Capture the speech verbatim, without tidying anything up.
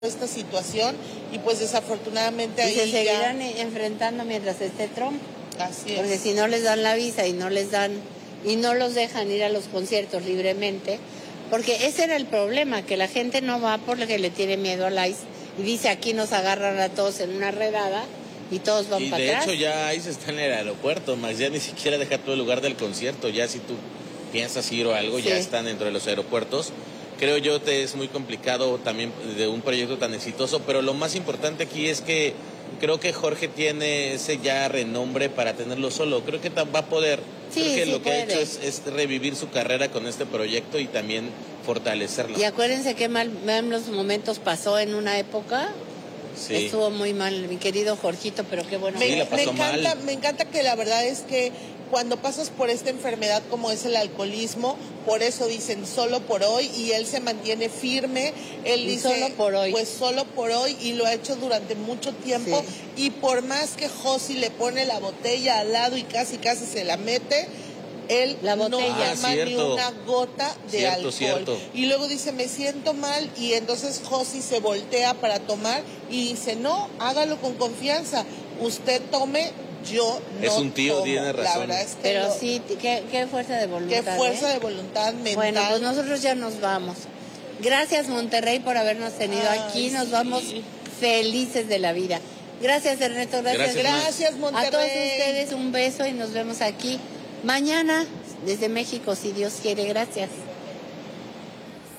esta situación y pues desafortunadamente ahí y se seguirán ya... enfrentando mientras esté Trump. Así es. Porque si no les dan la visa y no les dan y no los dejan ir a los conciertos libremente, porque ese era el problema, que la gente no va porque le tiene miedo al ICE y dice aquí nos agarran a todos en una redada y todos van para atrás. Y de hecho ya ICE está en el aeropuerto, Max, ya ni siquiera deja todo el lugar del concierto, ya si tú piensas ir o algo, sí. Ya están dentro de los aeropuertos. Creo yo que es muy complicado también de un proyecto tan exitoso, pero lo más importante aquí es que creo que Jorge tiene ese ya renombre para tenerlo solo. Creo que va a poder. Sí, creo que sí lo que puede. ha hecho es, es revivir su carrera con este proyecto y también fortalecerlo. Y acuérdense qué mal malos momentos pasó en una época. Sí. Estuvo muy mal, mi querido Jorgito, pero qué bueno. Me, sí, la pasó me encanta, mal. me encanta que la verdad es que cuando pasas por esta enfermedad como es el alcoholismo, por eso dicen solo por hoy, y él se mantiene firme, él y dice solo por hoy. Pues solo por hoy, y lo ha hecho durante mucho tiempo, sí. Y por más que Josi le pone la botella al lado y casi casi se la mete, él la no botella. toma ah, ni una gota de cierto, alcohol. Cierto. Y luego dice, me siento mal, y entonces Josi se voltea para tomar y dice, no, hágalo con confianza, usted tome, yo no es un tío, tomo. Tiene razón. La verdad es que pero lo, sí, qué, qué fuerza de voluntad. Qué fuerza ¿eh? de voluntad mental. Bueno, pues nosotros ya nos vamos. Gracias, Monterrey, por habernos tenido Ay, aquí. Nos sí. vamos felices de la vida. Gracias, Ernesto. Gracias. Gracias, gracias Monterrey. A todos ustedes un beso y nos vemos aquí mañana desde México, si Dios quiere. Gracias.